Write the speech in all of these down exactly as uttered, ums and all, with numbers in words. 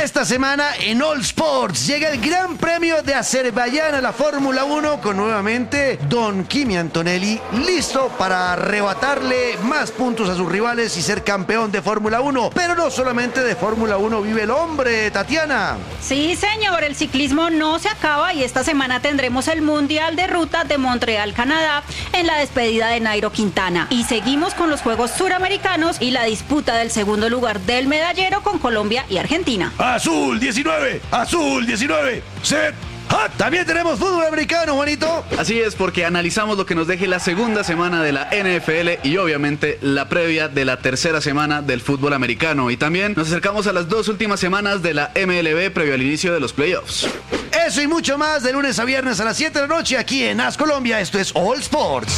Esta semana en All Sports llega el Gran Premio de Azerbaiyán a la Fórmula uno con nuevamente Don Kimi Antonelli listo para arrebatarle más puntos a sus rivales y ser campeón de Fórmula uno. Pero no solamente de Fórmula uno vive el hombre, Tatiana. Sí, señor, el ciclismo no se acaba y esta semana tendremos el Mundial de Ruta de Montreal, Canadá, en la despedida de Nairo Quintana. Y seguimos con los Juegos Suramericanos y la disputa del segundo lugar del medallero con Colombia y Argentina. Azul diecinueve, azul diecinueve, set. Ah, también tenemos fútbol americano, Juanito. Así es, porque analizamos lo que nos deje la segunda semana de la N F L y obviamente la previa de la tercera semana del fútbol americano. Y también nos acercamos a las dos últimas semanas de la M L B previo al inicio de los playoffs. Eso y mucho más de lunes a viernes a las siete de la noche aquí en A S Colombia. Esto es All Sports.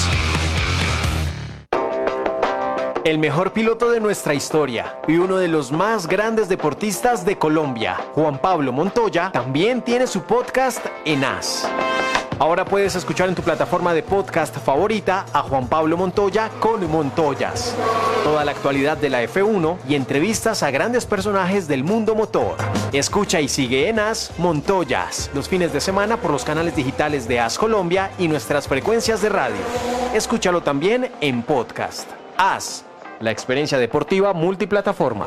El mejor piloto de nuestra historia y uno de los más grandes deportistas de Colombia, Juan Pablo Montoya, también tiene su podcast en A S. Ahora puedes escuchar en tu plataforma de podcast favorita a Juan Pablo Montoya con Montoyas. Toda la actualidad de la F uno y entrevistas a grandes personajes del mundo motor. Escucha y sigue en A S Montoyas los fines de semana por los canales digitales de A S Colombia y nuestras frecuencias de radio. Escúchalo también en podcast. A S, la experiencia deportiva multiplataforma.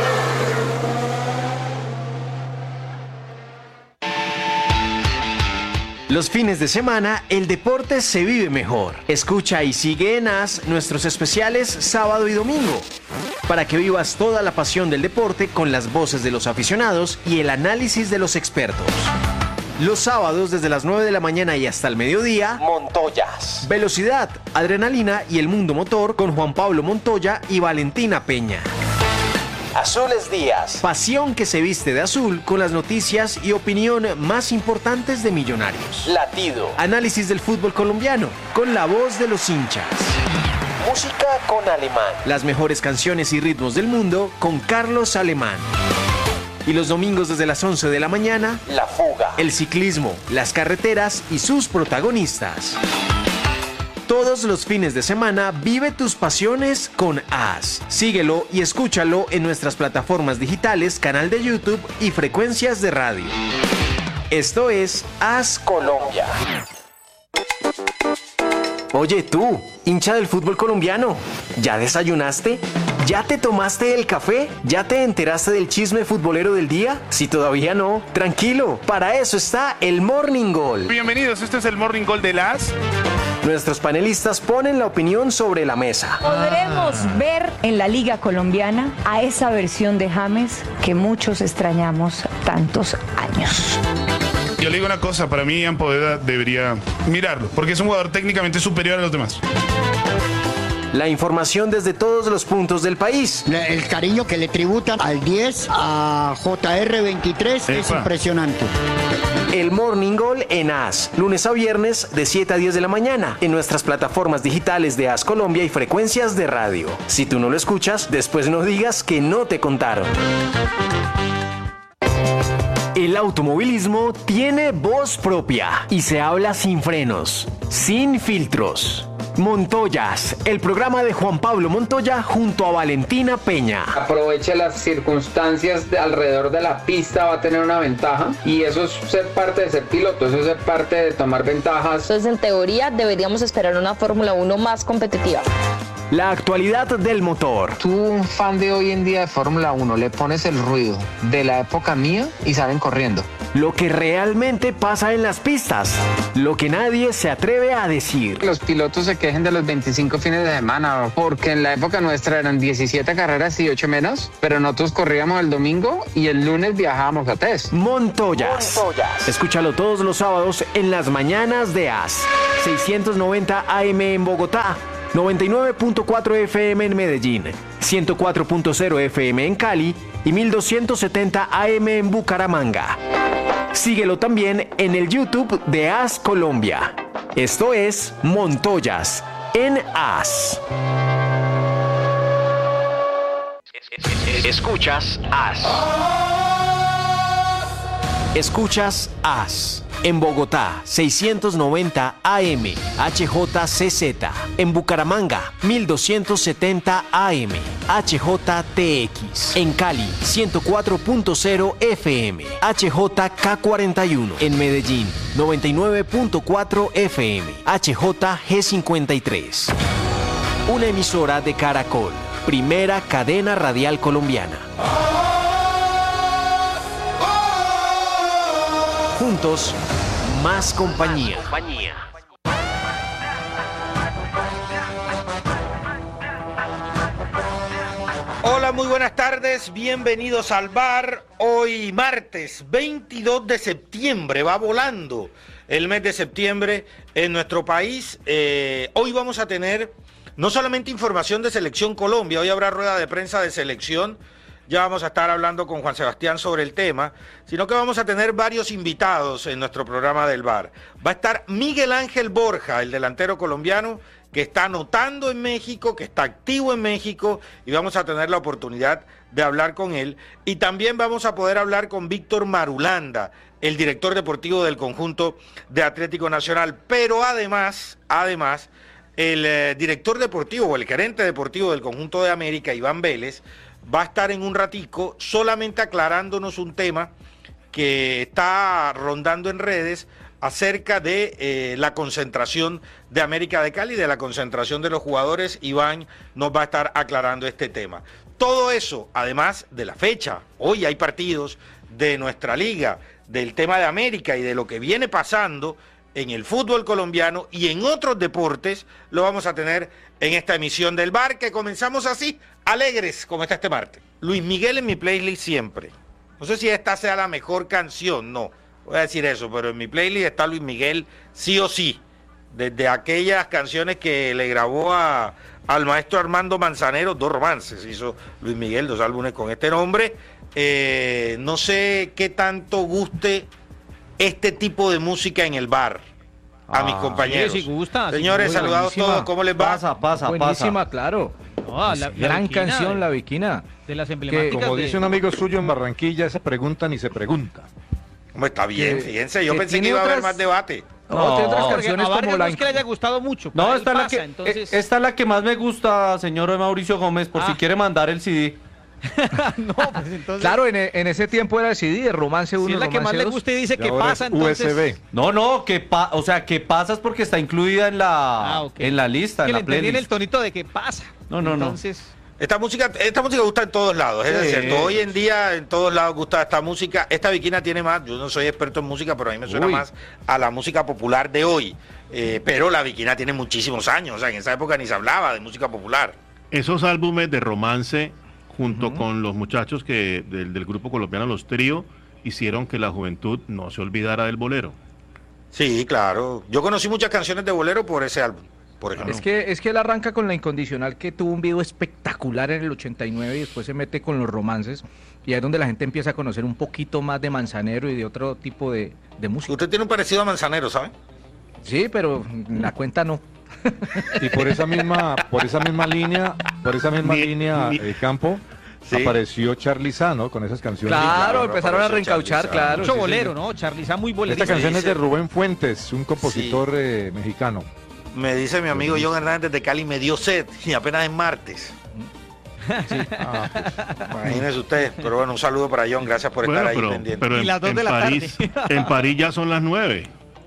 Los fines de semana, el deporte se vive mejor. Escucha y sigue en A S nuestros especiales sábado y domingo, para que vivas toda la pasión del deporte con las voces de los aficionados y el análisis de los expertos. Los sábados desde las nueve de la mañana y hasta el mediodía, Montoyas. Velocidad, adrenalina y el mundo motor con Juan Pablo Montoya y Valentina Peña. Azules Días. Pasión que se viste de azul con las noticias y opinión más importantes de Millonarios. Latido. Análisis del fútbol colombiano con la voz de los hinchas. Música con Alemán. Las mejores canciones y ritmos del mundo con Carlos Alemán. Y los domingos desde las once de la mañana, La Fuga, el ciclismo, las carreteras y sus protagonistas. Todos los fines de semana vive tus pasiones con A S. Síguelo y escúchalo en nuestras plataformas digitales, canal de YouTube y frecuencias de radio. Esto es A S Colombia. Oye tú, hincha del fútbol colombiano, ¿ya desayunaste? ¿Ya te tomaste el café? ¿Ya te enteraste del chisme futbolero del día? Si todavía no, tranquilo, para eso está el Morning Goal. Bienvenidos, este es el Morning Goal de las... Nuestros panelistas ponen la opinión sobre la mesa. Podremos ver en la Liga Colombiana a esa versión de James que muchos extrañamos tantos años. Yo le digo una cosa, para mí Ian Poveda debería mirarlo, porque es un jugador técnicamente superior a los demás. La información desde todos los puntos del país. El cariño que le tributan al diez, a J R veintitrés, es impresionante. El Morning Goal en A S, lunes a viernes de siete a diez de la mañana, en nuestras plataformas digitales de A S Colombia y frecuencias de radio. Si tú no lo escuchas, después no digas que no te contaron. El automovilismo tiene voz propia y se habla sin frenos, sin filtros. Montoyas, el programa de Juan Pablo Montoya junto a Valentina Peña. Aproveche las circunstancias de alrededor de la pista, va a tener una ventaja y eso es ser parte de ser piloto, eso es ser parte de tomar ventajas. Entonces, en teoría, deberíamos esperar una Fórmula uno más competitiva. La actualidad del motor. Tú, un fan de hoy en día de Fórmula uno, le pones el ruido de la época mía y salen corriendo. Lo que realmente pasa en las pistas, lo que nadie se atreve a decir. Los pilotos se quejen de los veinticinco fines de semana, porque en la época nuestra eran diecisiete carreras y ocho menos, pero nosotros corríamos el domingo y el lunes viajábamos a test. Montoyas. Montoyas. Escúchalo todos los sábados en las mañanas de A S. seiscientos noventa A M en Bogotá, noventa y nueve punto cuatro F M en Medellín, ciento cuatro punto cero F M en Cali y mil doscientos setenta A M en Bucaramanga. Síguelo también en el YouTube de A S Colombia. Esto es Montoyas en A S. Escuchas A S. Escuchas A S. En Bogotá, seiscientos noventa A M, H J C Z. En Bucaramanga, mil doscientos setenta A M, H J T X. En Cali, ciento cuatro punto cero F M, H J K cuarenta y uno. En Medellín, noventa y nueve punto cuatro F M, H J G cincuenta y tres. Una emisora de Caracol, primera cadena radial colombiana. Juntos, más compañía. Hola, muy buenas tardes, bienvenidos al bar. Hoy martes veintidós de septiembre, va volando el mes de septiembre en nuestro país. Eh, hoy vamos a tener no solamente información de Selección Colombia, hoy habrá rueda de prensa de selección. Ya vamos a estar hablando con Juan Sebastián sobre el tema, sino que vamos a tener varios invitados en nuestro programa del bar. Va a estar Miguel Ángel Borja, el delantero colombiano, que está anotando en México, que está activo en México, y vamos a tener la oportunidad de hablar con él. Y también vamos a poder hablar con Víctor Marulanda, el director deportivo del conjunto de Atlético Nacional. Pero además, además, el eh, director deportivo o el gerente deportivo del conjunto de América, Iván Vélez, va a estar en un ratico solamente aclarándonos un tema que está rondando en redes acerca de eh, la concentración de América de Cali, de la concentración de los jugadores. Iván nos va a estar aclarando este tema. Todo eso, además de la fecha. Hoy hay partidos de nuestra liga, del tema de América y de lo que viene pasando en el fútbol colombiano y en otros deportes, lo vamos a tener en esta emisión del bar, que comenzamos así, alegres como está este martes. Luis Miguel en mi playlist siempre. No sé si esta sea la mejor canción, no, voy a decir eso, pero en mi playlist está Luis Miguel sí o sí, desde aquellas canciones que le grabó a, al maestro Armando Manzanero, dos romances hizo Luis Miguel, dos álbumes con este nombre. Eh, no sé qué tanto guste este tipo de música en el bar a ah, mis compañeros. Sí, si gusta, señores, si saludados todos, ¿cómo les va? Pasa, pasa, buenísima, pasa. Claro. No, la, gran la canción, de, La Viquina. De las emblemáticas. Que, como de... dice un amigo suyo en Barranquilla, se pregunta ni se pregunta. Hombre, está bien, que, fíjense, yo que pensé que iba otras... a haber más debate. No, no tiene otras canciones a Vargas como la... no es que le haya gustado mucho. No, esta, pasa, es la que, entonces... esta es la que más me gusta, señor Mauricio Gómez, por ah. si quiere mandar el C D. No, pues entonces... Claro, en, en ese tiempo era el C D, de Romance uno, si es la que más le gusta y dice que pasa, entonces... U S B. No, no, que pa o sea, que pasa es porque está incluida en la, ah, okay. en la lista, que en le la playlist. Entendí el tonito de que pasa. No, no, entonces... no. Esta música, esta música gusta en todos lados, es sí. cierto. Hoy en día en todos lados gusta esta música. Esta Viquina tiene más, yo no soy experto en música, pero a mí me suena Uy. más a la música popular de hoy. Eh, pero la Viquina tiene muchísimos años, o sea, en esa época ni se hablaba de música popular. Esos álbumes de romance, junto uh-huh. con los muchachos que del, del grupo colombiano Los Trío, hicieron que la juventud no se olvidara del bolero. Sí, claro. Yo conocí muchas canciones de bolero por ese álbum. Es que, es que él arranca con La Incondicional, que tuvo un video espectacular en el ochenta y nueve, y después se mete con los romances, y ahí es donde la gente empieza a conocer un poquito más de Manzanero y de otro tipo de, de música. Usted tiene un parecido a Manzanero, ¿sabe? Sí, pero la cuenta no. Y por esa misma, por esa misma línea, por esa misma mi, línea mi, eh, Campo, ¿sí? Apareció Charly Sano con esas canciones. Claro, claro empezaron a reencauchar, claro. Mucho sí, bolero, sí. ¿no? Charly Sano muy bolero. Esta canción es de Rubén Fuentes, un compositor sí. eh, mexicano. Me dice mi amigo John Hernández de Cali, me dio sed, y apenas es martes. Sí. Ah, pues, imagínese usted, pero bueno, un saludo para John, gracias por bueno, estar pero, ahí pendiente. Pero en, y las dos en de la París, tarde. En París ya son las nueve.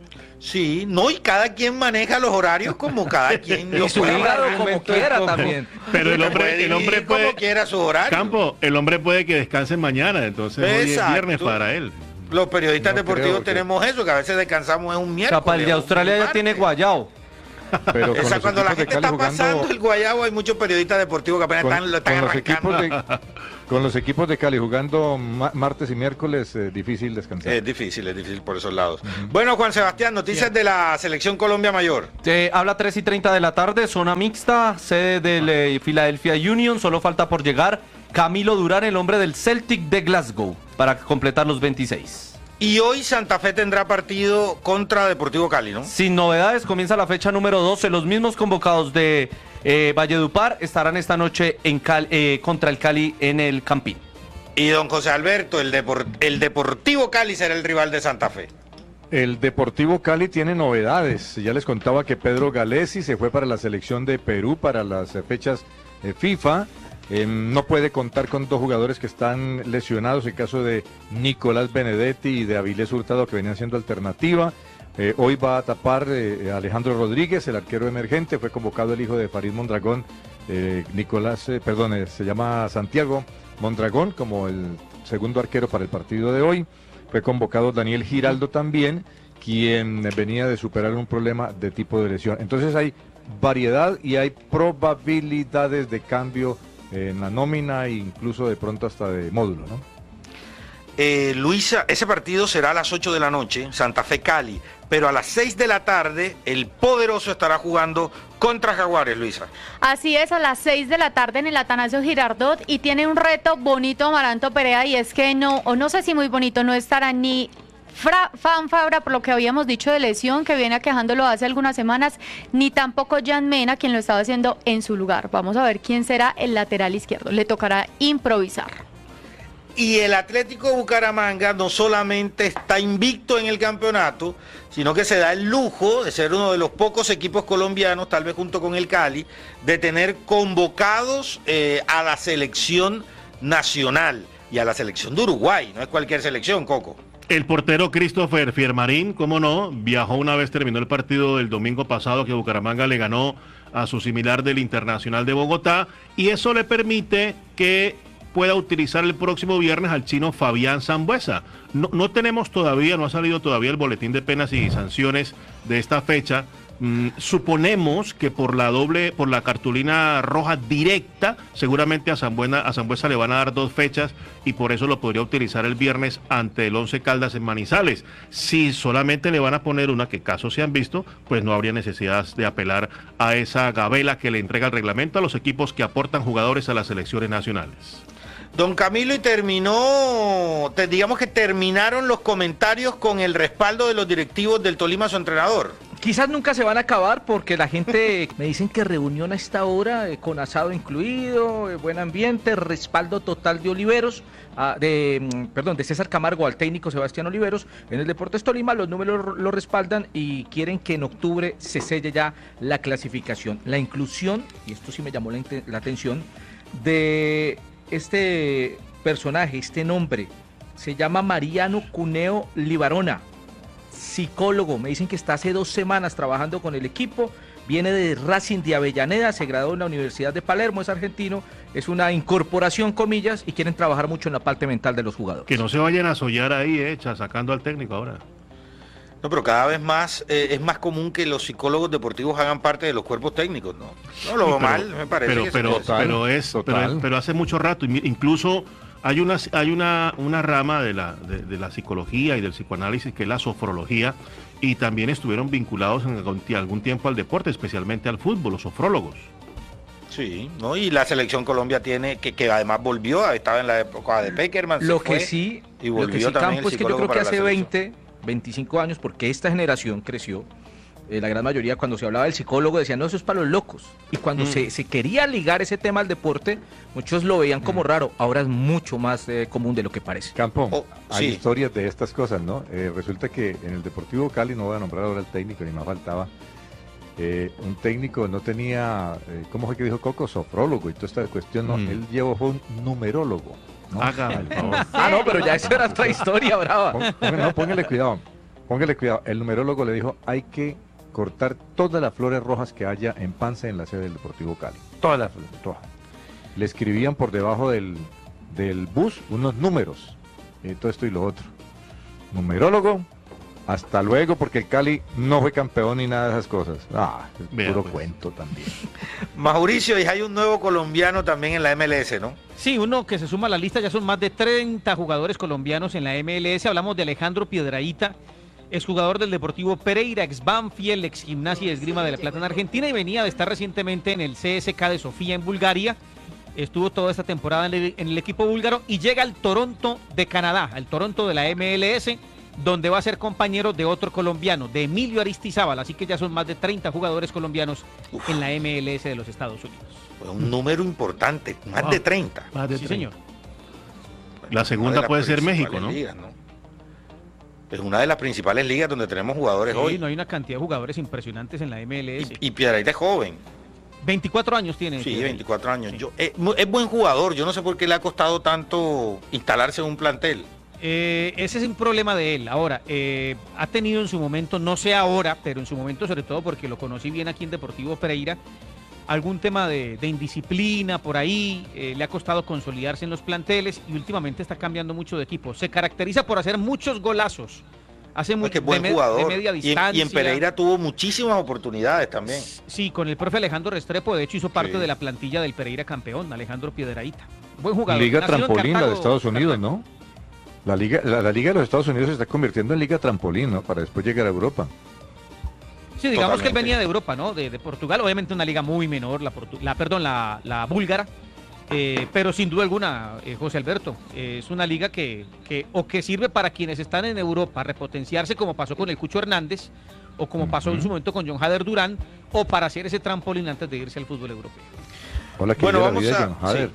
Sí, no, y cada quien maneja los horarios como cada quien lo puede. Claro, como quiera como, también. Pero el hombre puede, el hombre puede como quiera su horario. Campo, el hombre puede que descanse mañana, entonces hoy es viernes para él. Los periodistas no deportivos tenemos que... eso, que a veces descansamos en un miércoles. Capaz el de Australia ya tiene guayao. Pero o sea, cuando la gente está jugando... pasando el guayabo, hay muchos periodistas deportivos que apenas con, están, lo están con arrancando. Los equipos de, con los equipos de Cali jugando ma martes y miércoles, eh, difícil descansar. Es difícil, es difícil por esos lados. Uh-huh. Bueno, Juan Sebastián, noticias sí. de la Selección Colombia Mayor. Eh, habla tres y treinta de la tarde, zona mixta, sede del eh, Philadelphia Union, solo falta por llegar Camilo Durán, el hombre del Celtic de Glasgow, para completar los veintiséis. Y hoy Santa Fe tendrá partido contra Deportivo Cali, ¿no? Sin novedades, comienza la fecha número doce. Los mismos convocados de eh, Valledupar estarán esta noche en Cal, eh, contra el Cali en el Campín. Y don José Alberto, el, Depor el Deportivo Cali será el rival de Santa Fe. El Deportivo Cali tiene novedades. Ya les contaba que Pedro Galesi se fue para la selección de Perú para las eh, fechas eh, FIFA. Eh, no puede contar con dos jugadores que están lesionados, el caso de Nicolás Benedetti y de Avilés Hurtado, que venían siendo alternativa. Eh, hoy va a tapar eh, Alejandro Rodríguez, el arquero emergente. Fue convocado el hijo de Farid Mondragón, eh, Nicolás, eh, perdón, eh, se llama Santiago Mondragón, como el segundo arquero para el partido de hoy. Fue convocado Daniel Giraldo también, quien venía de superar un problema de tipo de lesión. Entonces hay variedad y hay probabilidades de cambio en la nómina e incluso de pronto hasta de módulo, ¿no? Eh, Luisa, ese partido será a las ocho de la noche, Santa Fe Cali, pero a las seis de la tarde el Poderoso estará jugando contra Jaguares, Luisa. Así es, a las seis de la tarde en el Atanasio Girardot, y tiene un reto bonito Amaranto Perea, y es que no, o no sé si muy bonito, no estará ni Fra, Fan Fabra, por lo que habíamos dicho de lesión, que viene aquejándolo hace algunas semanas, ni tampoco Jan Mena, quien lo estaba haciendo en su lugar. Vamos a ver quién será el lateral izquierdo, le tocará improvisar. Y el Atlético Bucaramanga no solamente está invicto en el campeonato, sino que se da el lujo de ser uno de los pocos equipos colombianos, tal vez junto con el Cali, de tener convocados eh, a la selección nacional y a la selección de Uruguay. No es cualquier selección, Coco. El portero Christopher Fiermarín, cómo no, viajó una vez terminó el partido del domingo pasado que Bucaramanga le ganó a su similar del Internacional de Bogotá, y eso le permite que pueda utilizar el próximo viernes al chino Fabián Sambuesa. No, no tenemos todavía, no ha salido todavía el boletín de penas y sanciones de esta fecha. Mm, suponemos que por la doble, por la cartulina roja directa, seguramente a Sambuesa, a Sambuesa le van a dar dos fechas y por eso lo podría utilizar el viernes ante el Once Caldas en Manizales. Si solamente le van a poner una, que casos se han visto, pues no habría necesidad de apelar a esa gabela que le entrega el reglamento a los equipos que aportan jugadores a las selecciones nacionales. Don Camilo, y terminó, te, digamos que terminaron los comentarios con el respaldo de los directivos del Tolima a su entrenador. Quizás nunca se van a acabar porque la gente me dicen que reunión a esta hora, eh, con asado incluido, eh, buen ambiente, respaldo total de Oliveros, ah, de, perdón, de César Camargo al técnico Sebastián Oliveros en el Deportes Tolima. Los números lo respaldan y quieren que en octubre se selle ya la clasificación. La inclusión, y esto sí me llamó la, la atención, de este personaje, este nombre, se llama Mariano Cuneo Libarona, psicólogo. Me dicen que está hace dos semanas trabajando con el equipo, viene de Racing de Avellaneda, se graduó en la Universidad de Palermo, es argentino, es una incorporación, comillas, y quieren trabajar mucho en la parte mental de los jugadores. Que no se vayan a sollar ahí, eh, sacando al técnico ahora. No, pero cada vez más eh, es más común que los psicólogos deportivos hagan parte de los cuerpos técnicos, ¿no? No lo veo mal, me parece. Pero, que pero, total, pero, es, pero, pero hace mucho rato, incluso hay una, hay una, una rama de la, de, de la psicología y del psicoanálisis que es la sofrología, y también estuvieron vinculados en algún, algún tiempo al deporte, especialmente al fútbol, los sofrólogos. Sí, ¿no? Y la selección Colombia tiene, que, que además volvió, estaba en la época de Peckerman. Lo que sí, y volvió lo que sí, también Campo, es que yo creo que hace veinte, veinticinco años, porque esta generación creció, eh, la gran mayoría, cuando se hablaba del psicólogo, decían, no, eso es para los locos. Y cuando mm. se, se quería ligar ese tema al deporte, muchos lo veían como mm. raro. Ahora es mucho más eh, común de lo que parece. Campo, oh, hay sí. historias de estas cosas, ¿no? Eh, resulta que en el Deportivo Cali, no voy a nombrar ahora al técnico, ni más faltaba, eh, un técnico no tenía, eh, ¿cómo fue que dijo Coco? Sofrólogo y toda esta cuestión, no, mm. él llevó fue un numerólogo. ¿No? Hágame el favor. Ah, no, pero ya eso era otra historia, brava. Póngale, no, póngale cuidado, póngale cuidado. El numerólogo le dijo, hay que cortar todas las flores rojas que haya en Pance en la sede del Deportivo Cali. Todas las flores rojas. Le escribían por debajo del, del bus unos números. Eh, todo esto y lo otro. Numerólogo, hasta luego, porque el Cali no fue campeón ni nada de esas cosas. Ah, es Vea, puro pues. cuento también. Mauricio, y hay un nuevo colombiano también en la M L S, ¿no? Sí, uno que se suma a la lista, ya son más de treinta jugadores colombianos en la M L S. Hablamos de Alejandro Piedrahíta, exjugador del Deportivo Pereira, ex Banfield, ex Gimnasia y Esgrima de la Plata en Argentina, y venía de estar recientemente en el C S K de Sofía en Bulgaria. Estuvo toda esta temporada en el, en el equipo búlgaro y llega al Toronto de Canadá, al Toronto de la M L S, donde va a ser compañero de otro colombiano, de Emilio Aristizábal. Así que ya son más de treinta jugadores colombianos Uf. en la M L S de los Estados Unidos. Un número importante, más wow. de treinta. Más de sí, treinta. Señor. La segunda no puede ser México, ¿no? Ligas, ¿no? Es una de las principales ligas donde tenemos jugadores Sí, hoy. no hay una cantidad de jugadores impresionantes en la M L S. Y, y Piedrahíta es joven. veinticuatro años tiene. Sí, veinticuatro años. Yo, es, es buen jugador. Yo no sé por qué le ha costado tanto instalarse en un plantel. Eh, ese es un problema de él. Ahora, eh, ha tenido en su momento, no sé ahora, pero en su momento sobre todo porque lo conocí bien aquí en Deportivo Pereira, algún tema de, de indisciplina por ahí, eh, le ha costado consolidarse en los planteles y últimamente está cambiando mucho de equipo. Se caracteriza por hacer muchos golazos. Hace mucho Es que es buen de, me- jugador. de media Y en- distancia. y en Pereira tuvo muchísimas oportunidades también. Sí, con el profe Alejandro Restrepo, de hecho hizo parte Sí. de la plantilla del Pereira campeón, Alejandro Piedrahíta. Buen jugador. Liga Nació en trampolín la de Cartago, Estados Unidos, ¿no? La liga, la, la liga de los Estados Unidos se está convirtiendo en liga trampolín, ¿no? Para después llegar a Europa. Sí, digamos que él Totalmente. venía de Europa, ¿no? De, de Portugal, obviamente una liga muy menor, la, portu- la perdón, la, la búlgara, eh, pero sin duda alguna, eh, José Alberto, eh, es una liga que, que o que sirve para quienes están en Europa repotenciarse, como pasó con el Cucho Hernández, o como pasó en su momento con John Hader Durán, o para hacer ese trampolín antes de irse al fútbol europeo. Hola, que Bueno, de la vamos vida de a- John Hader.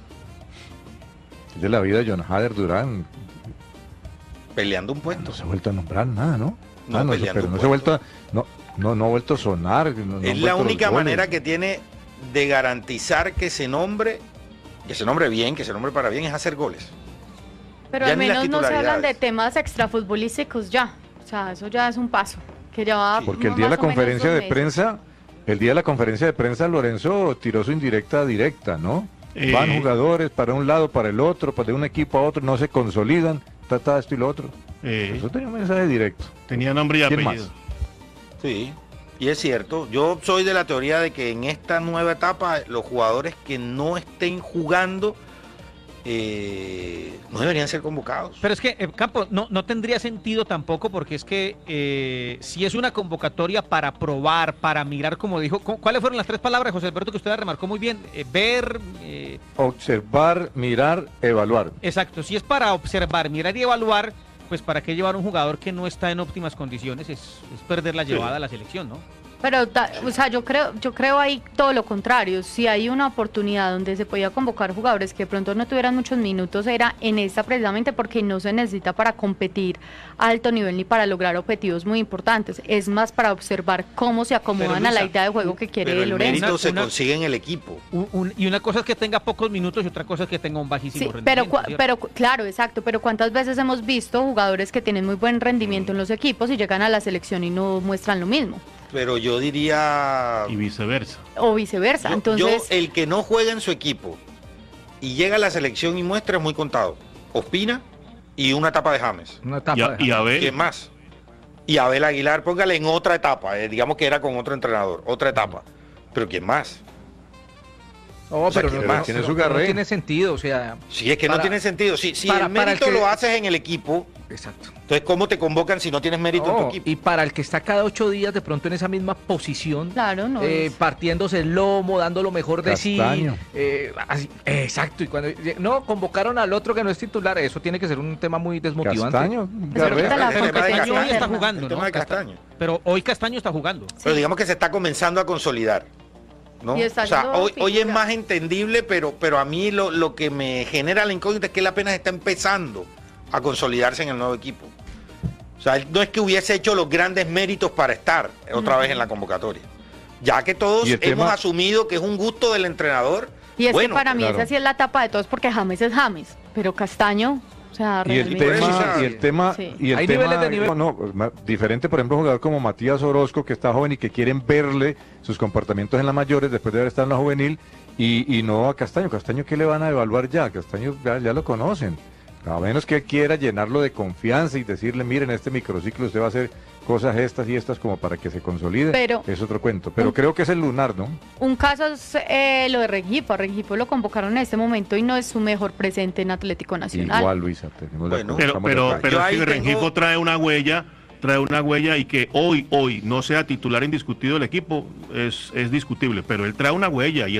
De la vida de John Hader Durán. Peleando un puesto. No se ha vuelto a nombrar nada, ¿no? No, Ah, no, peleando pero un no se ha puesto. vuelto a, no, no, no ha vuelto a sonar. no- no Es han la vuelto los única goles. manera que tiene de garantizar que se nombre, que se nombre bien, que se nombre para bien, es hacer goles. Pero Ya al ni las menos no se hablan de titularidades. temas extrafutbolísticos ya. O sea, eso ya es un paso. Que ya va Porque el día de la más o menos conferencia dos de meses. prensa, el día de la conferencia de prensa, Lorenzo tiró su indirecta directa, ¿no? Eh. Van jugadores para un lado, para el otro, para de un equipo a otro, no se consolidan, trata esto y lo otro. Eh, Eso tenía un mensaje directo. tenía nombre y ¿Quién apellido. más? Sí, y es cierto. Yo soy de la teoría de que en esta nueva etapa los jugadores que no estén jugando eh, no deberían ser convocados. Pero es que, eh, Campo, no, no tendría sentido tampoco porque es que eh, si es una convocatoria para probar, para mirar, como dijo, ¿cu- ¿cuáles fueron las tres palabras, José Alberto, que usted la remarcó muy bien? Eh, ver, eh, Observar, mirar, evaluar. exacto, si es para observar, mirar y evaluar, pues para qué llevar un jugador que no está en óptimas condiciones, es, es perder la llevada a la selección, ¿no? Pero, ta- o sea, yo creo, yo creo ahí todo lo contrario. Si hay una oportunidad donde se podía convocar jugadores que de pronto no tuvieran muchos minutos, era en esta precisamente porque no se necesita para competir a alto nivel ni para lograr objetivos muy importantes. Es más para observar cómo se acomodan Pero, a la Luisa, idea de juego que quiere Pero el Lorenzo. mérito se Una- consigue en el equipo. Un- un- y una cosa es que tenga pocos minutos y otra cosa es que tenga un bajísimo Sí, rendimiento. pero, cua- ¿cierto? pero cu- claro, exacto, pero ¿cuántas veces hemos visto jugadores que tienen muy buen rendimiento en los equipos y llegan a la selección y no muestran lo mismo? Pero yo diría... Y viceversa. O viceversa. Yo, Entonces, yo, el que no juega en su equipo y llega a la selección y muestra es muy contado. Ospina y una etapa de James. Una Y, etapa a- de- y Abel. ¿Quién más? Y Abel Aguilar, póngale en otra etapa, eh, digamos que era con otro entrenador, otra etapa. Pero ¿quién más? Oh, O sea, pero ¿quién no, más? Tiene no- su no carrera. tiene sentido, o sea, Si es que no Para- tiene sentido. Si, si para- el para el mérito que- lo haces en el equipo, exacto. entonces ¿cómo te convocan si no tienes mérito en tu No, equipo? y para el que está cada ocho días de pronto en esa misma posición, claro, no. eh, es- partiéndose el lomo, dando lo mejor de Castaño. sí. eh, así- exacto, y cuando no convocaron al otro que no es titular, eso tiene que ser un tema muy desmotivante. Castaño, Pero Garré. ahorita la El tema de competencia Castaño hoy está interna. jugando, El tema ¿no? de Castaño. Pero hoy Castaño está jugando. Pero digamos que se está comenzando a consolidar. ¿no? Y está O sea, haciendo hoy, hoy es figura. más entendible, pero, pero a mí lo, lo que me genera la incógnita es que él apenas está empezando a consolidarse en el nuevo equipo. O sea, él no es que hubiese hecho los grandes méritos para estar otra vez en la convocatoria. Ya que todos Y el hemos tema- asumido que es un gusto del entrenador. Y es bueno, que para mí claro. esa sí es la tapa de todos porque James es James, pero Castaño, o sea, Y el realmente... tema, Sí. y el tema, Sí. y el Hay tema, niveles de nivel. no, no, ma- diferente, por ejemplo, un jugador como Matías Orozco, que está joven y que quieren verle sus comportamientos en las mayores después de haber estado en la juvenil, y, y no a Castaño. Castaño, ¿qué le van a evaluar ya? Castaño ya, ya lo conocen. A menos que él quiera llenarlo de confianza y decirle, miren, en este microciclo usted va a hacer cosas estas y estas como para que se consolide. Pero- es otro cuento. Pero Un- creo que es el lunar, ¿no? Un caso es eh, lo de Reguipo. A Reguipo lo convocaron en este momento y no es su mejor presente en Atlético Nacional. Igual, Luisa. tenemos de Bueno, acuerdo, Pero, estamos de pero, acuerdo. pero Yo es ahí que tengo- Rengifo trae una huella, trae una huella y que hoy, hoy no sea titular indiscutido del equipo es, es discutible, pero él trae una huella y